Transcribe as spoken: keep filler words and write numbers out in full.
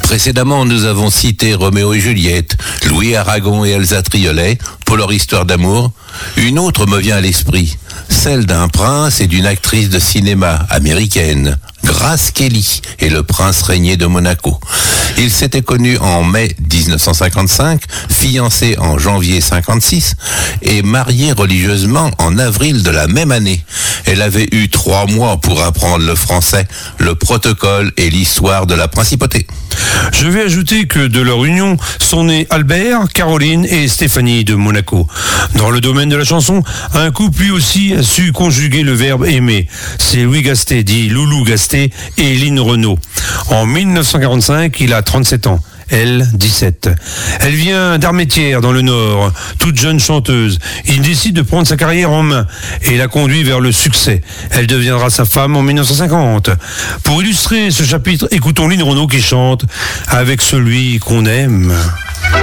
Précédemment, nous avons cité Roméo et Juliette, Louis Aragon et Elsa Triolet pour leur histoire d'amour. Une autre me vient à l'esprit, celle d'un prince et d'une actrice de cinéma américaine, Grace Kelly et le prince régné de Monaco. Ils s'étaient connus en mai dix-neuf cent cinquante-cinq, fiancés en janvier cinquante-six et mariés religieusement en avril de la même année. Elle avait eu trois mois pour apprendre le français, le protocole et l'histoire de la principauté. Je vais ajouter que de leur union sont nés Albert, Caroline et Stéphanie de Monaco. Dans le domaine de la chanson, un couple lui aussi a su conjuguer le verbe aimer. C'est Louis Gastet, dit Loulou Gastet, et Lynn Renaud. En dix-neuf cent quarante-cinq, il a trente-sept ans. Elle, dix-sept. Elle vient d'Armentières, dans le Nord, toute jeune chanteuse. Il décide de prendre sa carrière en main et la conduit vers le succès. Elle deviendra sa femme en dix-neuf cent cinquante. Pour illustrer ce chapitre, écoutons Lynn Renaud qui chante « Avec celui qu'on aime ».